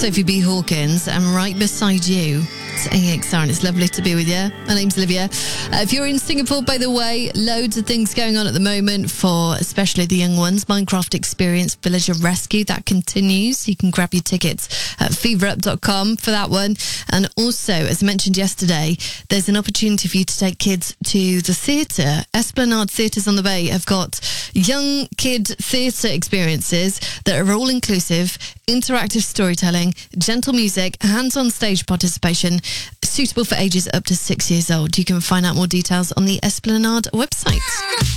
Sophie B. Hawkins, and right beside you, it's AXR, and it's lovely to be with you. My name's Olivia. If you're in Singapore, by the way, loads of things going on at the moment for especially the young ones. Minecraft Experience Villager Rescue, that continues. You can grab your tickets at feverup.com for that one. And also, as I mentioned yesterday, there's an opportunity for you to take kids to the theatre. Esplanade Theatres on the Bay have got young kid theatre experiences that are all inclusive, interactive storytelling, gentle music, hands-on stage participation, suitable for ages up to 6 years old. You can find out more details on the Esplanade website.